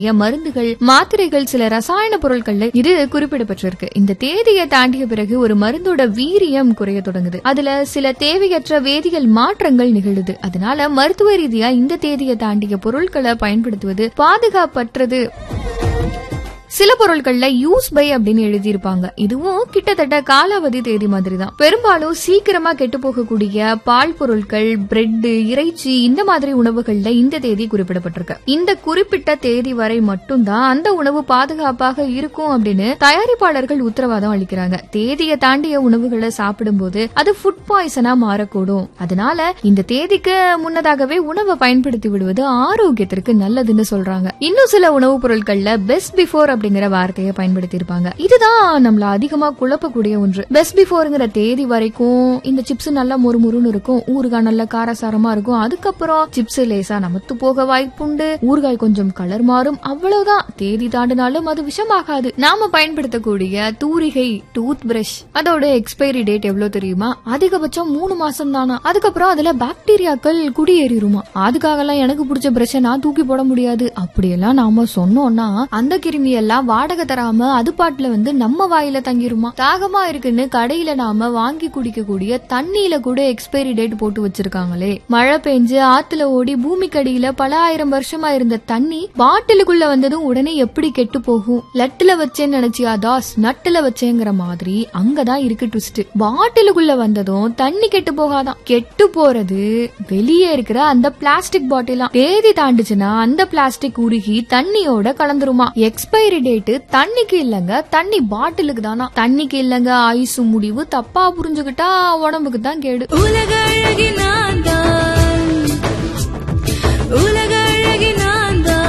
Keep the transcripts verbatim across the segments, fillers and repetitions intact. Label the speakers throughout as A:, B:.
A: மருந்துகள், மாத்திரைகள், சில ரசாயன பொருட்கள்ல இது குறிப்பிடப்பட்டிருக்கு. இந்த தேதியை தாண்டிய பிறகு ஒரு மருந்தோட வீரியம் குறைய தொடங்குது. அதுல சில தேவையற்ற வேதியியல் மாற்றங்கள் நிகழுது. அதனால மருத்துவ ரீதியா இந்த தேதியை தாண்டிய பொருட்களை பயன்படுத்துவது பாதுகாப்பற்றது. சில பொருட்கள்ல யூஸ் பை அப்படின்னு எழுதியிருப்பாங்க. இதுவும் கிட்டத்தட்ட காலாவதி தேதி மாதிரி தான். பெரும்பாலும் சீக்கிரமா கெட்டு போகக்கூடிய பால் பொருட்கள், பிரெட், இறைச்சி இந்த மாதிரி உணவுகள்ல இந்த தேதி குறிப்பிடப்பட்டிருக்கு. இந்த குறிப்பிட்ட தேதி வரை மட்டும்தான் அந்த உணவு பாதுகாப்பாக இருக்கும் அப்படின்னு தயாரிப்பாளர்கள் உத்தரவாதம் அளிக்கிறாங்க. தேதியை தாண்டிய உணவுகளை சாப்பிடும் போது அது ஃபுட் பாய்சனா மாறக்கூடும். அதனால இந்த தேதிக்கு முன்னதாகவே உணவை பயன்படுத்தி விடுவது ஆரோக்கியத்திற்கு நல்லதுன்னு சொல்றாங்க. இன்னும் சில உணவுப் பொருட்கள்ல பெஸ்ட் பிஃபோர் அப்படிங்கிற வார்த்தையை பயன்படுத்தி இருப்பாங்க. இதுதான் நம்மள அதிகமா குழப்பக்கூடிய ஒன்று. பெஸ்ட் பிஃபோர்ங்கிற தேதி வரைக்கும் இந்த சிப்ஸ் நல்லா மொறுமொறுன்னு இருக்கும், ஊறுகாய் நல்ல காரசாரமா இருக்கும். அதுக்கப்புறம் சிப்ஸ் லேசா நமத்து போக வாய்ப்புண்டு, ஊறுகாய் கொஞ்சம் கலர் மாறும், அவ்வளவுதான். தேதி தாண்டினாலும் அது விஷமாகாது. நாம பயன்படுத்தக்கூடிய தூரிகை, டூத் பிரஷ், அதோட எக்ஸ்பைரி டேட் எவ்வளவு தெரியுமா? அதிகபட்சம் மூணு மாசம் தானா. அதுக்கப்புறம் அதுல பாக்டீரியாக்கள் குடியேறிடுமா. அதுக்காக எல்லாம் எனக்கு பிடிச்ச பிரஷ் நான் தூக்கி போட முடியாது அப்படியெல்லாம் நாம சொன்னோம்னா அந்த கிருமி எல்லாம் வாடகை தராம அது பாட்டுல வந்து நம்ம வாயில தங்கிருமா. தாகமா இருக்குன்னு கடையில நாம வாங்கி குடிக்க கூடிய தண்ணியில கூட எக்ஸ்பைரி டேட் போட்டு வச்சிருக்காங்களே. மழை பெஞ்சு ஆத்துல ஓடி பூமிக்கடியில பல ஆயிரம் வருஷமா இருந்த தண்ணி பாட்டிலுக்குள்ள வந்ததும் உடனே எப்படி கெட்டு போகும்? லட்டுல வச்சேன்னு நினைச்சியா தாஸ், நட்டுல வச்சேங்கிற மாதிரி அங்கதான் இருக்கு ட்விஸ்ட். பாட்டிலுக்குள்ள வந்ததும் தண்ணி கெட்டு போகாதான். கெட்டு போறது வெளியே இருக்கிற அந்த பிளாஸ்டிக் பாட்டிலாம். தேதி தாண்டுச்சுன்னா அந்த பிளாஸ்டிக் உருகி தண்ணியோட கலந்துருமா. எக்ஸ்பைரி டேட் தண்ணிக்கு இல்லங்க, தண்ணி பாட்டிலுக்கு தானா. தண்ணிக்கு இல்லங்க ஆயுசு முடிவு. தப்பா புரிஞ்சுக்கிட்டா உடம்புக்கு தான் கேடு. உலக அழகி நான் தான், உலக அழகி நான் தான்.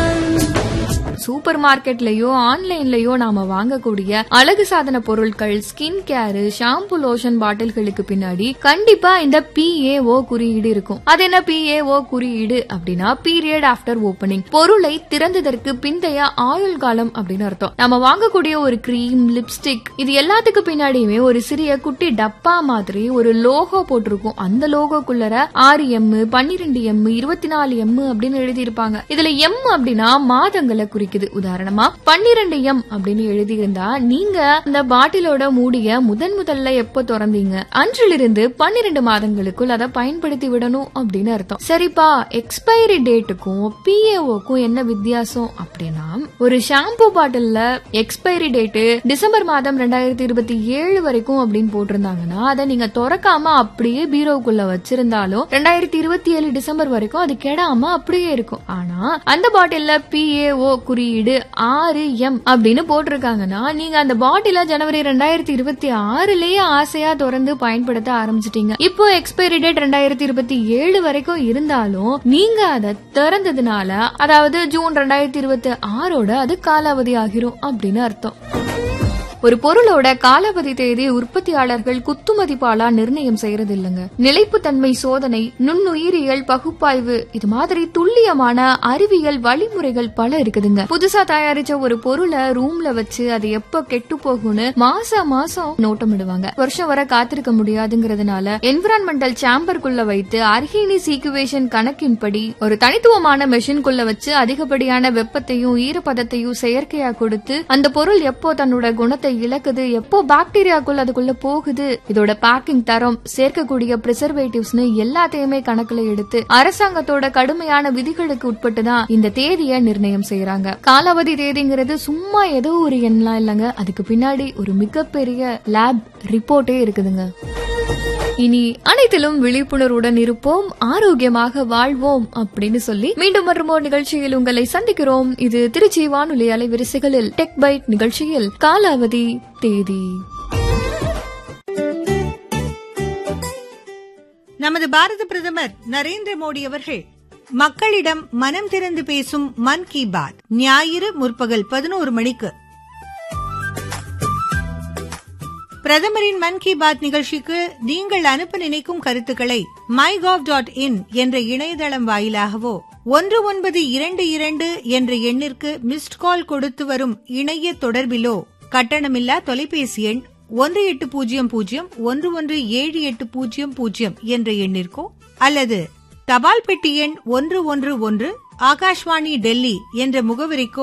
A: சூப்பர் மார்க்கெட்லயோ ஆன்லைன்லயோ நாம வாங்கக்கூடிய அழகு சாதன பொருட்கள், ஸ்கின் கேர், ஷாம்பு, லோஷன் பாட்டில்களுக்கு பின்னாடி கண்டிப்பா இந்த பி ஏ ஓ குறியீடு இருக்கும். அது என்ன பி ஏ ஓ குறியீடு அப்படின்னா பீரியட் ஆஃப்டர் ஓபனிங், பொருளை திறந்ததற்கு பிந்தைய ஆயுள் காலம் அப்படின்னு அர்த்தம். நம்ம வாங்கக்கூடிய ஒரு கிரீம், லிப்ஸ்டிக் இது எல்லாத்துக்கு பின்னாடியுமே ஒரு சிறிய குட்டி டப்பா மாதிரி ஒரு லோகோ போட்டிருக்கும். அந்த லோகோக்குள்ளர ஆறு எம், பன்னிரெண்டு எம், இருபத்தி நாலு எம் அப்படின்னு எழுதி இருப்பாங்க. இதுல எம் அப்படின்னா மாதங்களை குறிக்கும். உதாரணமா பன்னிரண்டு எம் அப்படின்னு எழுதி இருந்தா நீங்க அந்த பாட்டிலோட மூடிய முதன் முதல்ல எப்ப திறந்தீங்க அன்றிலிருந்து பன்னிரண்டு மாதங்களுக்குள் அதை பயன்படுத்தி விடணும் அப்படின்னு அர்த்தம். சரிப்பா, எக்ஸ்பைரி டேட்டுக்கும் பி ஏ ஓக்கும் என்ன வித்தியாசம் அப்படின்னா, ஒரு ஷாம்பு பாட்டில்ல எக்ஸ்பைரி டேட்டு டிசம்பர் மாதம் ரெண்டாயிரத்தி இருபத்தி ஏழு வரைக்கும் அப்படின்னு போட்டிருந்தாங்கன்னா அதை நீங்க திறக்காம அப்படியே பீரோவுக்குள்ள வச்சிருந்தாலும் ரெண்டாயிரத்தி இருபத்தி ஏழு டிசம்பர் வரைக்கும் அது கெடாம அப்படியே இருக்கும். ஆனா அந்த பாட்டில்ல பி ஏ ஓ குறியீடு ஆறு எம் அப்படின்னு போட்டிருக்காங்கன்னா நீங்க அந்த பாட்டில ஜனவரி ரெண்டாயிரத்தி இருபத்தி ஆறுலயே ஆசையா திறந்து பயன்படுத்த ஆரம்பிச்சிட்டீங்க. இப்போ எக்ஸ்பைரி டேட் ரெண்டாயிரத்தி இருபத்தி ஏழு வரைக்கும் இருந்தாலும் நீங்க அதை திறந்ததுனால, அதாவது ஜூன் ரெண்டாயிரத்தி இருபத்தி ஆறோட அது காலாவதி ஆகிரும் அப்படின்னு அர்த்தம். ஒரு பொருளோட காலாவதி தேதி உற்பத்தியாளர்கள் குத்துமதிப்பாலா நிர்ணயம் செய்யறது இல்லங்க. நிலைப்புத்தன்மை சோதனை, நுண்ணுயிரியல் பகுப்பாய்வு, இது மாதிரி துல்லியமான அறிவியல் வழிமுறைகள் பல இருக்குதுங்க. புதுசா தயாரிச்ச ஒரு பொருளை ரூம்ல வச்சு அது எப்ப கெட்டு போகும்னு மாசம் மாசம் நோட்டமிடுவாங்க. வருஷம் வர காத்திருக்க முடியாதுங்கிறதுனால என்விரான்மெண்டல் சாம்பருக்குள்ள வைத்து அர்ஹீனிஸ் ஈக்குவேஷன் கணக்கின்படி ஒரு தனித்துவமான மெஷின்குள்ள வச்சு அதிகப்படியான வெப்பத்தையும் ஈரப்பதத்தையும் செயற்கையா கொடுத்து அந்த பொருள் எப்போ தன்னோட குணத்தை இழக்குது, எப்போ பாக்டீரியாக்குள்ள அதுக்குள்ள போகுது, இதோட பேக்கிங் தரம், சேர்க்கக்கூடிய பிரிசர்வேட்டிவ்ஸ்னு எல்லாத்தையுமே கணக்குல எடுத்து அரசாங்கத்தோட கடுமையான விதிகளுக்கு உட்பட்டுதான் இந்த தேதியை நிர்ணயம் செய்யறாங்க. காலாவதி தேதிங்கிறது சும்மா ஏதோ ஒரு எண்ணலாம் இல்லங்க, அதுக்கு பின்னாடி ஒரு மிகப்பெரிய லேப் ரிப்போர்ட்டே இருக்குதுங்க. இனி அனைத்திலும் விழிப்புணர்வுடன் இருப்போம், ஆரோக்கியமாக வாழ்வோம் அப்படின்னு சொல்லி மீண்டும் மற்றும் ஒரு நிகழ்ச்சியில் உங்களை சந்திக்கிறோம். இது திருச்சி வானொலி அலைவரிசைகளில் டெக் பைட் நிகழ்ச்சியில் காலாவதி தேதி.
B: நமது பாரத பிரதமர் நரேந்திர மோடி அவர்கள் மக்களிடம் மனம் திறந்து பேசும் மன் கி பாத் ஞாயிறு முற்பகல் பதினோரு மணிக்கு. பிரதமரின் மன் கி பாத் நிகழ்ச்சிக்கு நீங்கள் அனுப்ப நினைக்கும் கருத்துக்களை மை கவ் டாட் இன் என்ற இணையதளம் வாயிலாகவோ ஒன்று ஒன்பது இரண்டு இரண்டு என்ற எண்ணிற்கு மிஸ்ட் கால் கொடுத்து வரும் இணைய தொடர்பிலோ, கட்டணமில்லா தொலைபேசி எண் ஒன்று எட்டு பூஜ்ஜியம் பூஜ்ஜியம் ஒன்று ஒன்று ஏழு எட்டு பூஜ்ஜியம் பூஜ்ஜியம் என்ற எண்ணிற்கோ அல்லது தபால் பெட்டி எண் ஒன்று ஒன்று ஒன்று ஆகாஷ்வாணி டெல்லி என்ற முகவரிக்கோ